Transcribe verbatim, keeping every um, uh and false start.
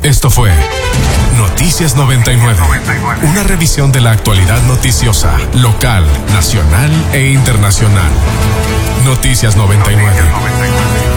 Esto fue Noticias noventa y nueve, una revisión de la actualidad noticiosa, local, nacional e internacional. Noticias noventa y nueve.